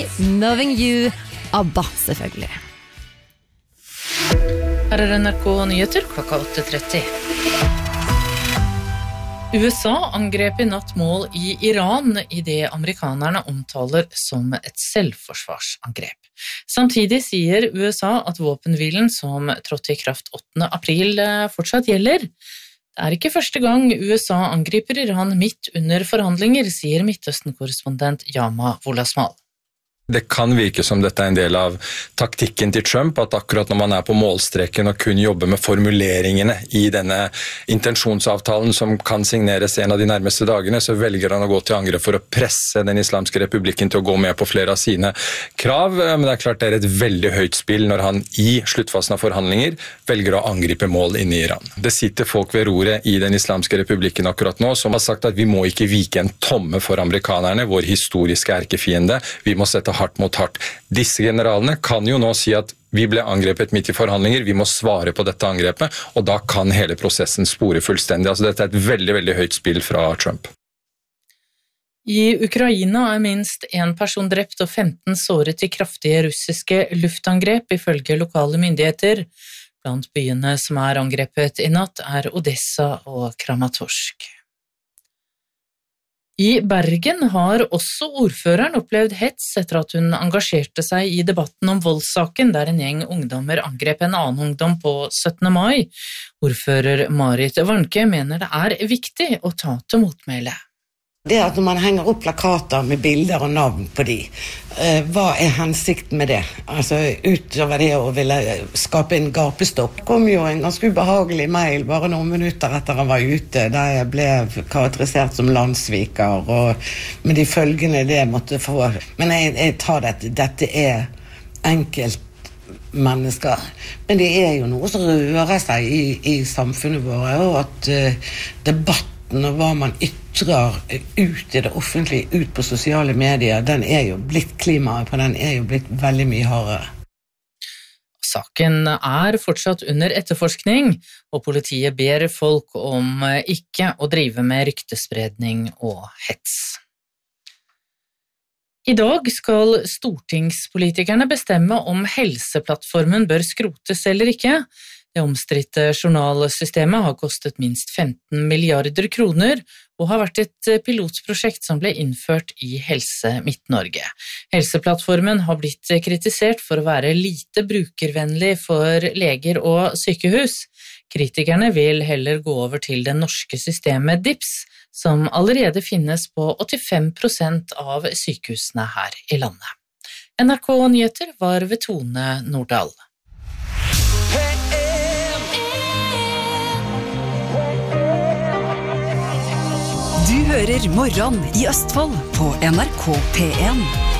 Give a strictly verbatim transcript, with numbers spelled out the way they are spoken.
Knowing You, ABBA selvfølgelig. Her er N R K Nyheter klokka åtte tretti. U S A angrep i natt mål i Iran i det amerikanerne omtaler som et selvforsvarsangrep. Samtidig sier U S A at våpenhvilen som trådte i kraft åttende april fortsatt gjelder. Det er ikke første gang U S A angriper Iran midt under forhandlinger, sier Midtøsten-korrespondent Yama Wolasmal. Det kan virke som dette er en del av taktikken til Trump, at akkurat når man er på målstreken og kun jobber med formuleringene i denne intensjonsavtalen som kan signeres en av de nærmeste dagene, så velger han å gå til angrep for å presse den islamske republikken til å gå med på flere av sine krav. Men det er klart det er et veldig høyt spill når han i sluttfasen av forhandlinger velger å angripe mål inne i Iran. Det sitter folk ved roret i den islamske republikken akkurat nå som har sagt at vi må ikke vike en tomme for amerikanerne, vår historiske erkefiende. Vi må sette hardt mot hardt. Disse generalene kan jo nå si at vi ble angrepet midt i forhandlinger, vi må svare på dette angrepet, og da kan hele prosessen spore fullstendig. Altså dette er et veldig, veldig høyt spill fra Trump. I Ukraina er minst en person drept og femten såret i kraftige russiske luftangrep, ifølge lokale myndigheter. Blant byene som er angrepet i natt er Odessa og Kramatorsk. I Bergen har også ordføreren opplevd hets etter at hun engasjerte seg i debatten om voldssaken der en gjeng ungdommer angrep en annen ungdom på syttende mai. Ordfører Marit Warnke mener det er viktig å ta til motmæle. Det at når man henger opp plakater med bilder og navn på de, eh, hva er hensikten med det? Altså utover det å ville skape en gapestopp. Det kom jo en ganske ubehagelig mail bare noen minutter etter han var ute, der jeg ble karakterisert som landssviker, og med de følgene det måtte få. Men jeg, jeg tar det, dette er enkelt mennesker. Men det er jo noe som rører seg i, i samfunnet vårt, og at uh, debatten og hva man ytrer ut i det offentlige, ut på sosiale medier, den er jo blitt klimaet på den er jo blitt veldig mye hardere. Saken er fortsatt under etterforskning, og politiet ber folk om ikke å drive med ryktespredning og hets. I dag skal stortingspolitikerne bestemme om Helseplattformen bør skrotes eller ikke. Det omstridte journalsystemet har kostet minst femten milliarder kroner og har vært et pilotprosjekt som ble innført i Helse Midt-Norge. Helseplattformen har blitt kritisert for å være lite brukervennlig for leger og sykehus. Kritikerne vil heller gå over til det norske systemet D I P S, som allerede finnes på åttifem prosent av sykehusene her i landet. N R K Nyheter var ved Tone Nordahl. Du hører Morgen i Østfold på N R K P en.